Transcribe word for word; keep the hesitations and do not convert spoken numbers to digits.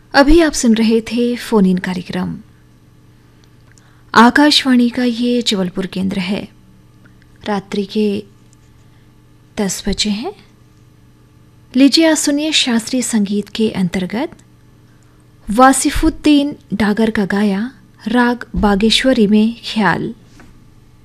अभी आप सुन रहे थे फोन इन कार्यक्रम। आकाशवाणी का ये जबलपुर केंद्र है। रात्रि के दस बजे हैं। लीजिए आज सुनिए शास्त्रीय संगीत के अंतर्गत वासिफुद्दीन डागर का गाया राग बागेश्वरी में ख्याल।